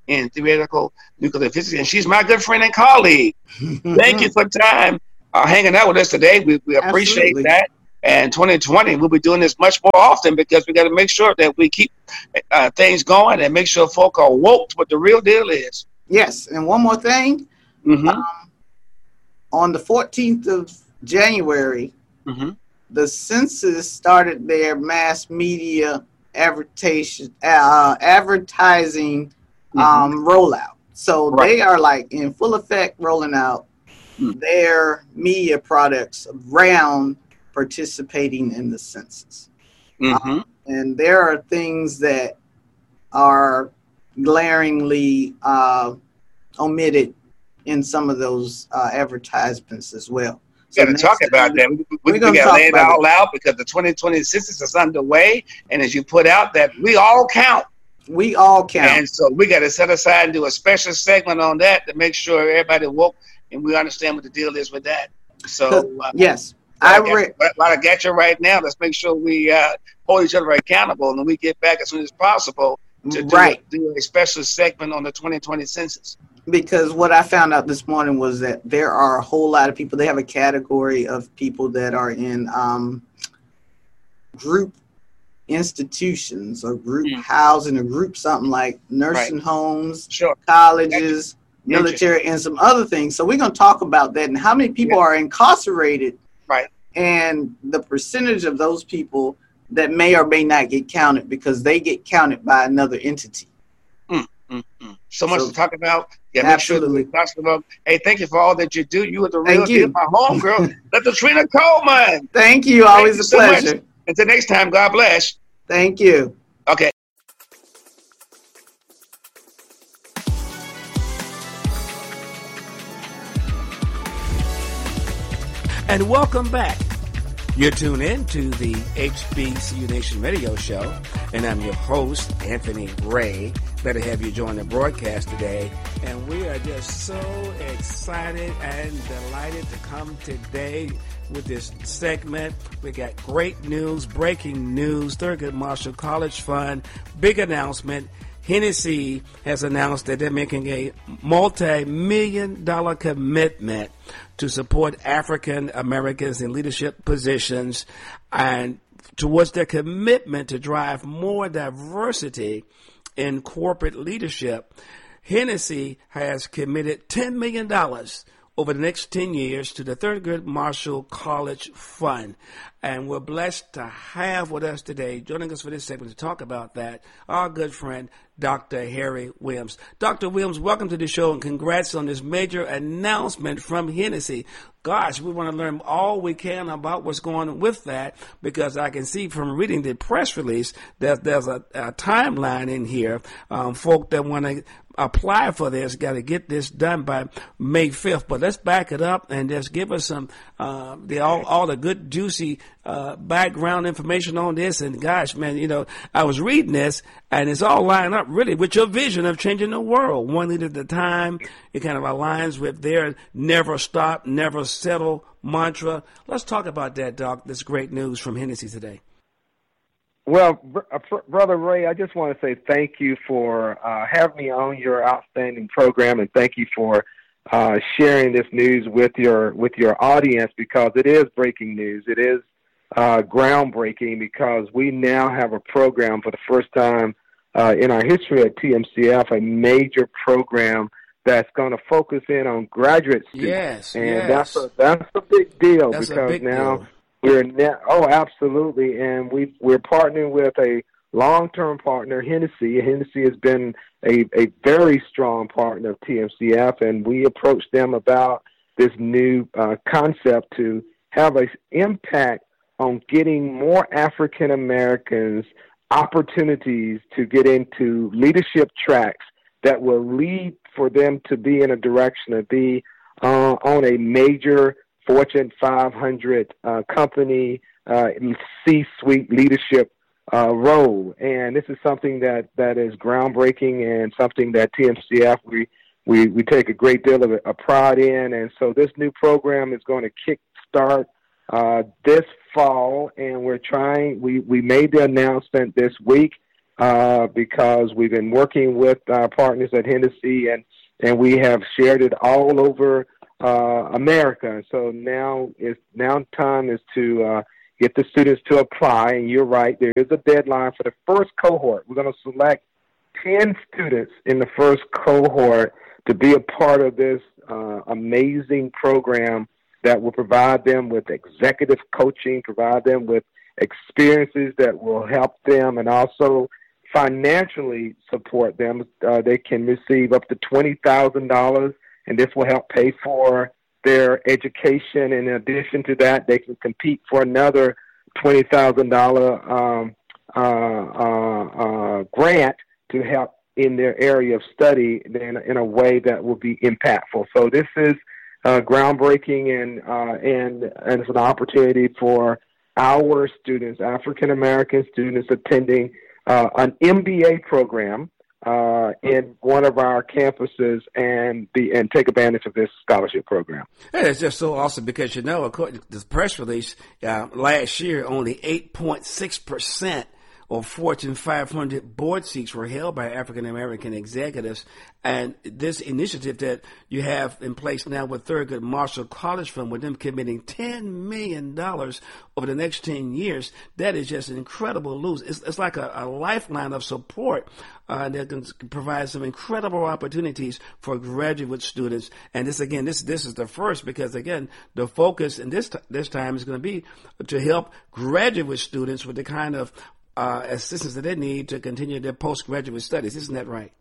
in theoretical nuclear physics. And she's my good friend and colleague. Thank you for time uh, hanging out with us today. We, we appreciate Absolutely. that. And twenty twenty, we'll be doing this much more often because we got to make sure that we keep uh, things going and make sure folk are woke to what the real deal is. Yes, and one more thing. Mm-hmm. Um, on the fourteenth of January, Mm-hmm. the census started their mass media advertising, uh, advertising Mm-hmm. um, rollout. So Right. they are like in full effect rolling out Mm. their media products around participating in the census. Mm-hmm. And there are things that are glaringly uh, omitted in some of those uh, advertisements as well. We got to next talk about time, that. We, we, we're we gonna got to talk lay it about all out because the twenty twenty census is underway. And as you put out that we all count. We all count. And so we got to set aside and do a special segment on that to make sure everybody woke and we understand what the deal is with that. So uh, yes, I got, read. while I got you right now, let's make sure we uh, hold each other accountable and we get back as soon as possible to do, Right. do a special segment on the twenty twenty census. Because what I found out this morning was that there are a whole lot of people. They have a category of people that are in um, group institutions or group Mm. housing or group something like nursing homes, Sure. colleges, Gotcha. military, and some other things. So we're going to talk about that and how many people Yeah. are incarcerated, Right. and the percentage of those people that may or may not get counted because they get counted by another entity. Mm-mm. So much So- to talk about. Yeah, make sure that Absolutely. we talk about. Hey, thank you for all that you do. You are the real Thank deal, you. my homegirl, Latrina Coleman. Thank you. Thank Always you a so much. pleasure. Until next time, God bless. Thank you. Okay. And welcome back. You're tuned in to the H B C U Nation Radio Show, and I'm your host, Anthony Ray. Better have you join the broadcast today. And we are just so excited and delighted to come today with this segment. We got great news, breaking news, Thurgood Marshall College Fund, big announcement. Hennessy has announced that they're making a multi-million dollar commitment to support African Americans in leadership positions and towards their commitment to drive more diversity in corporate leadership. Hennessy has committed ten million dollars over the next ten years to the Thurgood Marshall College Fund. And we're blessed to have with us today, joining us for this segment to talk about that, our good friend, Doctor Harry Williams. Doctor Williams, welcome to the show and congrats on this major announcement from Hennessy. Gosh, we want to learn all we can about what's going on with that, because I can see from reading the press release that there's a, a timeline in here. Um, folk that want to apply for this got to get this done by May fifth. But let's back it up and just give us some uh, the all, all the good juicy uh, background information on this. And gosh, man, you know, I was reading this and it's all lined up really with your vision of changing the world one leader at a time. It kind of aligns with their never stop, never settle mantra. Let's talk about that, Doc. This great news from Hennessy today. Well, br- uh, fr- Brother Ray, I just want to say thank you for uh, having me on your outstanding program, and thank you for uh, sharing this news with your with your audience, because it is breaking news. It is uh, groundbreaking, because we now have a program for the first time uh, in our history at T M C F, a major program that's going to focus in on graduate students. Yes, and yes. that's a that's a big deal, That's a because big now. deal. We're now, oh, absolutely, and we we're partnering with a long-term partner, Hennessy. Hennessy has been a, a very strong partner of T M C F, and we approached them about this new uh, concept to have an impact on getting more African Americans opportunities to get into leadership tracks that will lead for them to be in a direction of be uh, on a major Fortune five hundred uh, company, uh, C-suite leadership uh, role. And this is something that, that is groundbreaking and something that T M C F, we, we, we take a great deal of a pride in. And so this new program is going to kick start uh, this fall, and we're trying, we, we made the announcement this week, uh, because we've been working with our partners at Hennessy, and, and we have shared it all over uh, America. So now is now time is to uh, get the students to apply. And you're right, there is a deadline for the first cohort. We're going to select ten students in the first cohort to be a part of this uh, amazing program that will provide them with executive coaching, provide them with experiences that will help them, and also financially support them. Uh, they can receive up to twenty thousand dollars, and this will help pay for their education. In addition to that, they can compete for another twenty thousand dollars um, uh, uh, uh, grant to help in their area of study in, in a way that will be impactful. So this is uh, groundbreaking, and, uh, and, and it's an opportunity for our students, African-American students, attending uh, an M B A program uh, in one of our campuses and be and take advantage of this scholarship program. And it's just so awesome because, you know, according to the press release, uh, last year only eight point six percent of Fortune five hundred board seats were held by African-American executives. And this initiative that you have in place now with Thurgood Marshall College Fund, with them committing ten million dollars over the next ten years, that is just an incredible lose. It's, it's like a, a lifeline of support uh, that can provide some incredible opportunities for graduate students. And this, again, this this is the first because, again, the focus in this, t- this time is going to be to help graduate students with the kind of Uh, assistance that they need to continue their postgraduate studies. Isn't that right?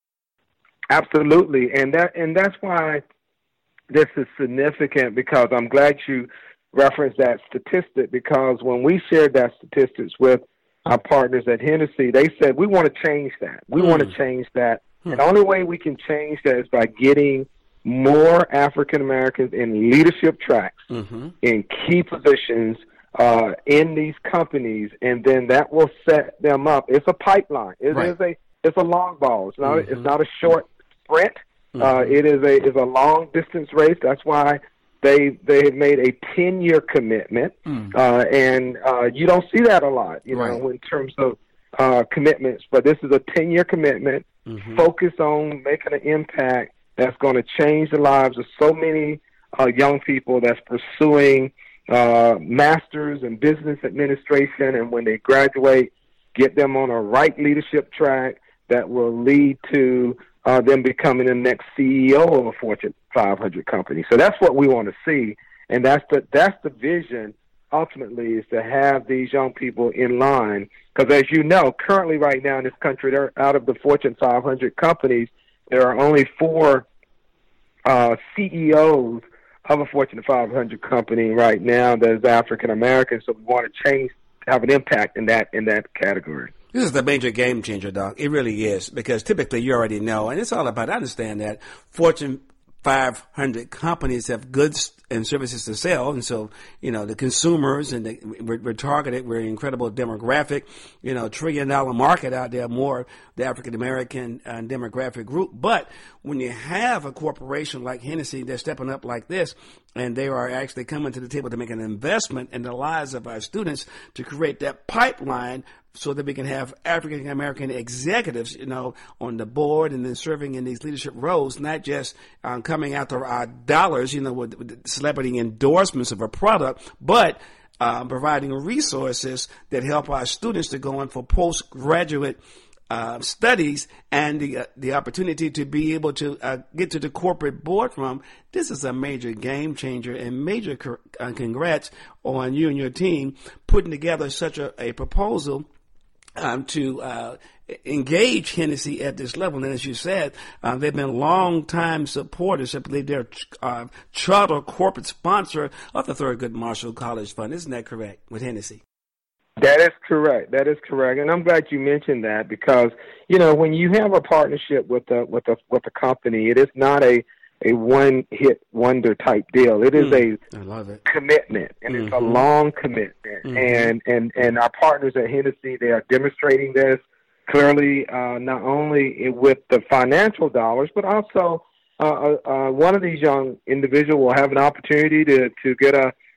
Absolutely. And that and that's why this is significant, because I'm glad you referenced that statistic, because when we shared that statistics with our partners at Hennessy, they said, we want to change that. We mm. want to change that. Mm. And the only way we can change that is by getting more African Americans in leadership tracks, mm-hmm. in key positions Uh, in these companies, and then that will set them up. It's a pipeline. It right. is a it's a long ball. It's not mm-hmm. it's not a short sprint. Mm-hmm. Uh, it is a is a long distance race. That's why they they have made a ten year commitment, mm. uh, and uh, you don't see that a lot, you right. know, in terms of uh, commitments. But this is a ten year commitment. Mm-hmm. Focus on making an impact that's going to change the lives of so many uh, young people that's pursuing Uh, masters in business administration, and when they graduate, get them on a right leadership track that will lead to uh, them becoming the next C E O of a Fortune five hundred company. So that's what we want to see, and that's the that's the vision. Ultimately, is to have these young people in line, because as you know, currently right now in this country, there out of the Fortune five hundred companies, there are only four uh, C E Os of a Fortune five hundred company right now that is African American. So we want to change, have an impact in that in that category. This is the major game changer, Doc. It really is, because typically you already know, and it's all about, I understand that Fortune five hundred companies have goods and services to sell, and so, you know, the consumers, and the, we're, we're targeted, we're an incredible demographic, you know, trillion dollar market out there, more the African American uh, demographic group. But when you have a corporation like Hennessy, they're stepping up like this, and they are actually coming to the table to make an investment in the lives of our students to create that pipeline so that we can have African American executives, you know, on the board and then serving in these leadership roles, not just um, coming after our dollars, you know, with, with celebrity endorsements of a product, but uh, providing resources that help our students to go in for postgraduate uh, studies and the uh, the opportunity to be able to uh, get to the corporate boardroom. This is a major game changer, and major co- uh, congrats on you and your team putting together such a, a proposal Um, to uh, engage Hennessy at this level. And as you said, uh, they've been long-time supporters. I believe they're uh, charter corporate sponsor of the Thurgood Marshall College Fund. Isn't that correct with Hennessy? That is correct. That is correct. And I'm glad you mentioned that, because, you know, when you have a partnership with a, with a, with a company, it is not a, a one-hit wonder type deal. It is mm, a I love it. commitment, and mm-hmm. it's a long commitment. Mm-hmm. And, and, and our partners at Hennessy, they are demonstrating this clearly, uh, not only with the financial dollars, but also uh, uh, one of these young individuals will have an opportunity to, to get a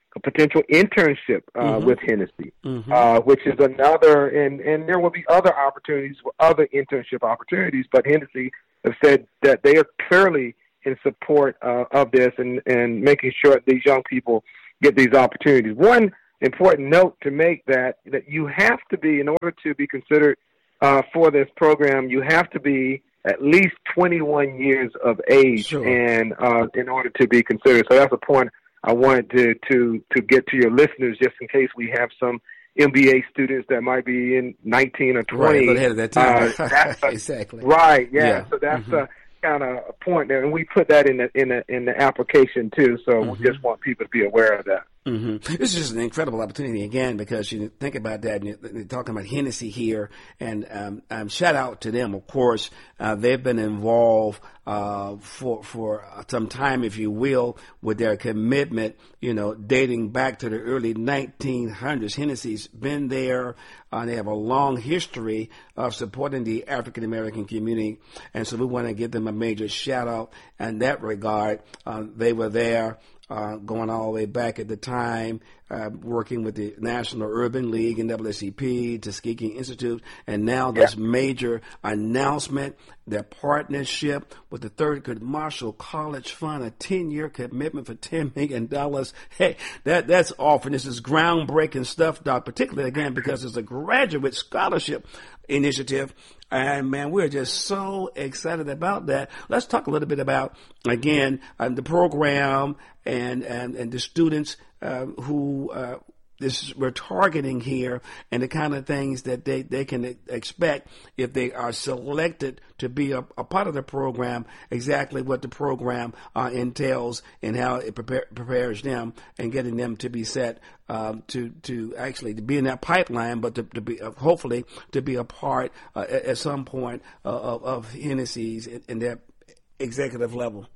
a potential internship uh, mm-hmm. with Hennessy, mm-hmm. uh, which is another, and, and there will be other opportunities for other internship opportunities, but Hennessy have said that they are clearly in support uh, of this and, and making sure that these young people get these opportunities. One important note to make that, that you have to be, in order to be considered uh, for this program, you have to be at least twenty-one years of age sure. and uh, in order to be considered. So that's a point I wanted to, to, to get to your listeners, just in case we have some M B A students that might be in nineteen or twenty. Right, ahead of that time. Uh, that's a, exactly. Right, yeah. yeah. So that's mm-hmm. a kind of a point there, and we put that in the in the in the application too. So mm-hmm. we just want people to be aware of that. Mm-hmm. This is just an incredible opportunity again, because you think about that, and you're talking about Hennessy here, and um, um, shout out to them. Of course, uh, they've been involved uh, for for some time, if you will, with their commitment. You know, dating back to the early nineteen hundreds. Hennessy's been there. Uh, they have a long history of supporting the African American community, and so we want to give them a major shout out in that regard. Uh, they were there. Uh, going all the way back at the time, uh, working with the National Urban League, N double A C P, Tuskegee Institute, and now this yeah. major announcement, their partnership with the Thurgood Marshall College Fund, a ten-year commitment for ten million dollars. Hey, that that's awesome. This is groundbreaking stuff, Doc, particularly, again, because it's a graduate scholarship initiative. And, man, we're just so excited about that. Let's talk a little bit about, again, uh, the program and, and, and the students uh, who uh, this we're targeting here, and the kind of things that they, they can expect if they are selected to be a, a part of the program, exactly what the program uh, entails and how it prepare, prepares them and getting them to be set um, to to actually to be in that pipeline, but to, to be uh, hopefully to be a part uh, at, at some point uh, of, of Hennessy's in, in their executive level.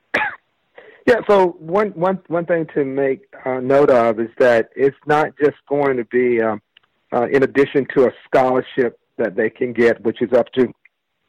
Yeah, so one, one, one thing to make uh, note of is that it's not just going to be, um, uh, in addition to a scholarship that they can get, which is up to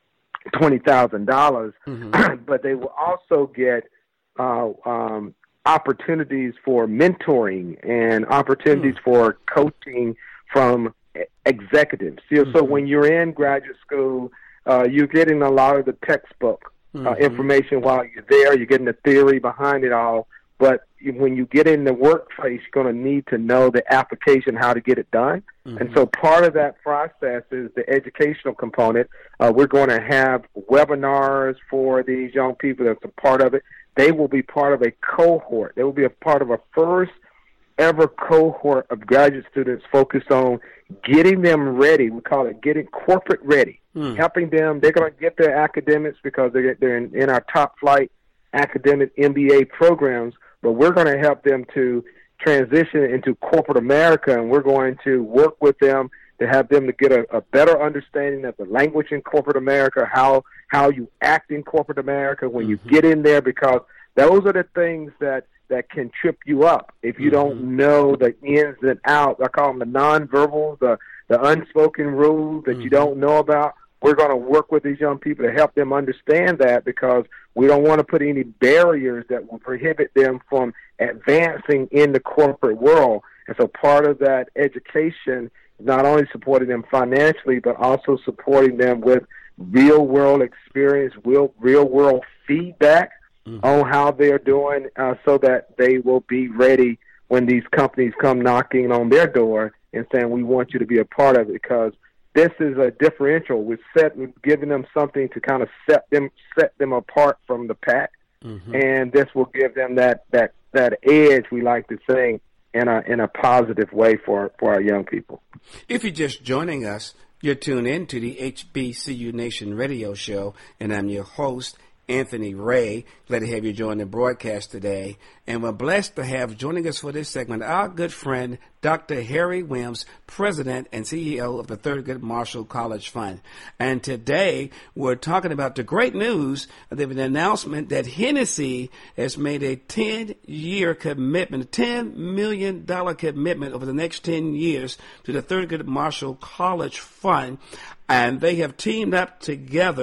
twenty thousand dollars, mm-hmm. but they will also get uh, um, opportunities for mentoring and opportunities mm-hmm. for coaching from executives. So, mm-hmm. so when you're in graduate school, uh, you're getting a lot of the textbook Uh, mm-hmm. information while you're there. You're getting the theory behind it all. But when you get in the workplace, you're going to need to know the application, how to get it done. Mm-hmm. And so part of that process is the educational component. Uh, we're going to have webinars for these young people that's a part of it. They will be part of a cohort. They will be a part of a first ever cohort of graduate students focused on getting them ready. We call it getting corporate ready, mm. helping them. They're going to get their academics because they're, they're in, in our top flight academic M B A programs, but we're going to help them to transition into corporate America, and we're going to work with them to have them to get a, a better understanding of the language in corporate America, how how you act in corporate America when mm-hmm. you get in there, because those are the things that that can trip you up if you mm-hmm. don't know the ins and outs. I call them the nonverbals, the, the unspoken rules that mm-hmm. you don't know about. We're going to work with these young people to help them understand that, because we don't want to put any barriers that will prohibit them from advancing in the corporate world. And so part of that education is not only supporting them financially, but also supporting them with real-world experience, real, real-world feedback, Mm-hmm. on how they're doing, uh, so that they will be ready when these companies come knocking on their door and saying, we want you to be a part of it, because this is a differential. We're, set, we're giving them something to kind of set them set them apart from the pack, mm-hmm. and this will give them that, that, that edge, we like to say, in a, in a positive way for, for our young people. If you're just joining us, you're tuned in to the H B C U Nation radio show, and I'm your host, Anthony Ray. Glad to have you join the broadcast today. And we're blessed to have joining us for this segment our good friend, Doctor Harry Wims, President and C E O of the Thurgood Marshall College Fund. And today we're talking about the great news of an announcement that Hennessy has made a ten-year commitment, a ten million dollars commitment over the next ten years to the Thurgood Marshall College Fund. And they have teamed up together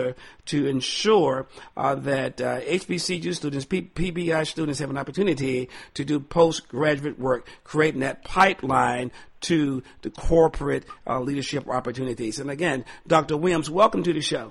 to ensure uh, that uh, H B C U students, P- PBI students have an opportunity to do postgraduate work, creating that pipeline to the corporate uh, leadership opportunities. And again, Doctor Williams, welcome to the show.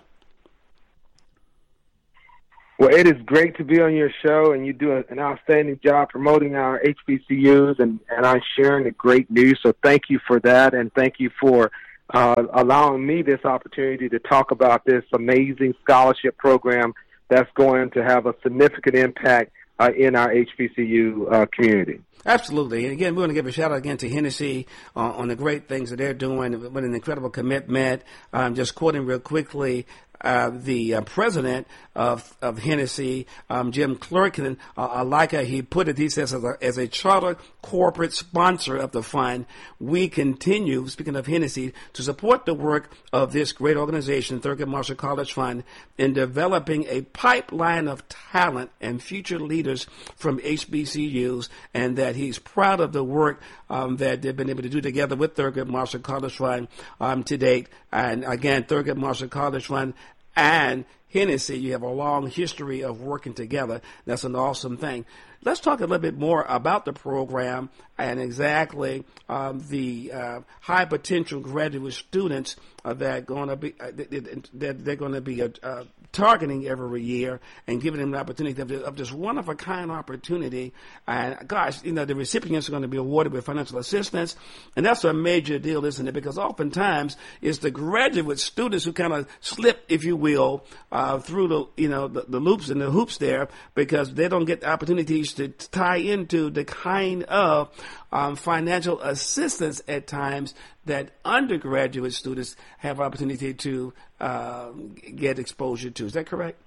Well, it is great to be on your show, and you do an outstanding job promoting our H B C Us and, and I'm sharing the great news. So thank you for that, and thank you for uh, allowing me this opportunity to talk about this amazing scholarship program that's going to have a significant impact uh, in our H B C U uh, community. Absolutely. And again, we want to give a shout out again to Hennessy uh, on the great things that they're doing with an incredible commitment. Um, just quoting real quickly, Uh, the uh, president of, of Hennessy, um, Jim Clerkin, uh, I like how he put it. He says, as a, as a charter corporate sponsor of the fund, we continue, speaking of Hennessy, to support the work of this great organization, Thurgood Marshall College Fund, in developing a pipeline of talent and future leaders from H B C Us, and that he's proud of the work um, that they've been able to do together with Thurgood Marshall College Fund um, to date. And again, Thurgood Marshall College Fund and Hennessy, you have a long history of working together. That's an awesome thing. Let's talk a little bit more about the program and exactly um, the uh, high potential graduate students uh, that are going to be uh, that they're going to be uh, uh, targeting every year and giving them the opportunity of, of this one of a kind opportunity. And gosh, you know, the recipients are going to be awarded with financial assistance, and that's a major deal, isn't it? Because oftentimes it's the graduate students who kind of slip, if you will, uh, through the you know the, the loops and the hoops there, because they don't get the opportunities to tie into the kind of um, financial assistance at times that undergraduate students have opportunity to uh, get exposure to. Is that correct?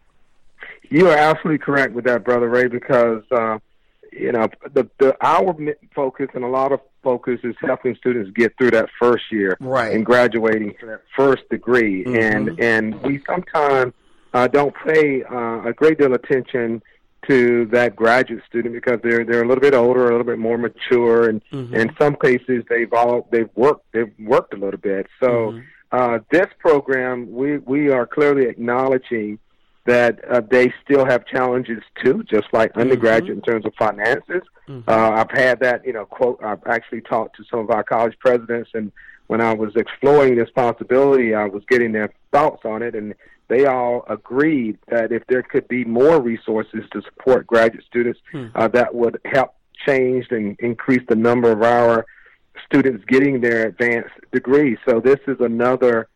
You are absolutely correct with that, Brother Ray, because uh, you know the, the our focus and a lot of focus is helping students get through that first year, right, and graduating to that first degree, mm-hmm. and and we sometimes uh, don't pay uh, a great deal of attention to that graduate student because they're they're a little bit older, a little bit more mature, and mm-hmm. in some cases they've all they've worked they've worked a little bit. So mm-hmm. uh, this program, we we are clearly acknowledging that uh, they still have challenges too, just like mm-hmm. undergraduate in terms of finances. Mm-hmm. Uh, I've had that you know quote. I've actually talked to some of our college presidents, and when I was exploring this possibility, I was getting their thoughts on it, and they all agreed that if there could be more resources to support graduate students, hmm. uh, that would help change and increase the number of our students getting their advanced degrees. So this is another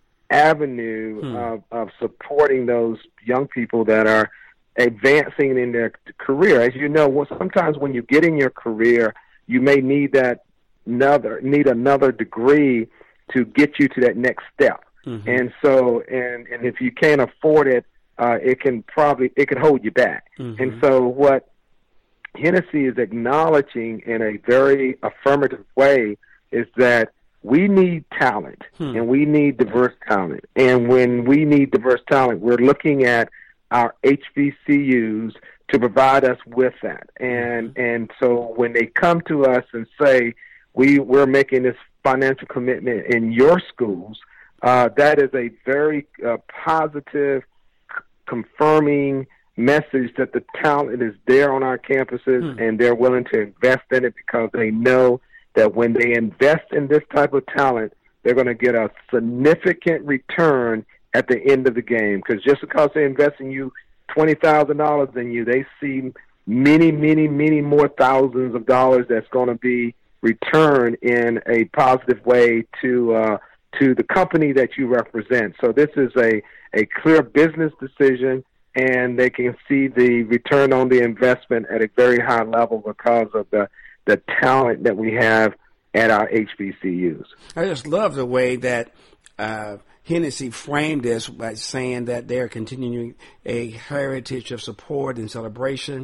avenue hmm. of, of supporting those young people that are advancing in their career. As you know, sometimes when you get in your career, you may need that another need another degree to get you to that next step. Mm-hmm. And so, and, and if you can't afford it, uh, it can probably, it can hold you back. Mm-hmm. And so what Hennessy is acknowledging in a very affirmative way is that we need talent hmm. and we need diverse talent. And when we need diverse talent, we're looking at our H B C Us to provide us with that. And, mm-hmm. and so when they come to us and say, we, we're making this financial commitment in your schools, Uh, that is a very uh, positive, c- confirming message that the talent is there on our campuses hmm. and they're willing to invest in it because they know that when they invest in this type of talent, they're going to get a significant return at the end of the game. Because just because they invest in you twenty thousand dollars in you, they see many, many, many more thousands of dollars that's going to be returned in a positive way to uh to the company that you represent. So this is a, a clear business decision, and they can see the return on the investment at a very high level because of the, the talent that we have at our H B C Us. I just love the way that uh, Hennessy framed this by saying that they're continuing a heritage of support and celebration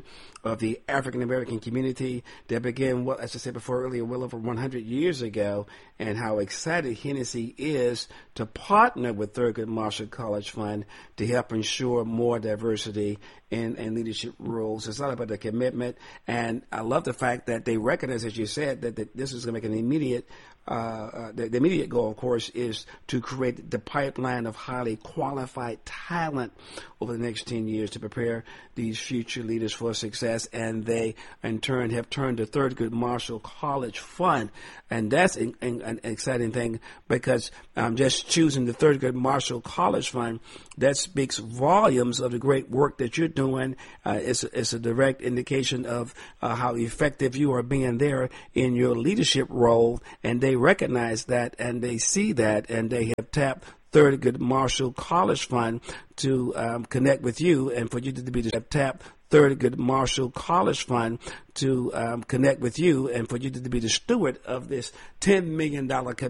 of the African American community that began, well, as I said before earlier, well over one hundred years ago, and how excited Hennessy is to partner with Thurgood Marshall College Fund to help ensure more diversity in, in leadership roles. It's all about the commitment, and I love the fact that they recognize, as you said, that, that this is going to make an immediate Uh, uh, the, the immediate goal, of course, is to create the pipeline of highly qualified talent over the next ten years to prepare these future leaders for success. And they, in turn, have turned to Thurgood Marshall College Fund. And that's in, in, an exciting thing, because um, just choosing the Thurgood Marshall College Fund, that speaks volumes of the great work that you're doing. Uh, it's, it's a direct indication of uh, how effective you are being there in your leadership role. And they recognize that, and they see that, and they have tapped Thurgood Marshall College Fund to um, connect with you, and for you to be have tapped Thurgood Marshall College Fund to um, connect with you, and for you to be the steward of this ten million dollars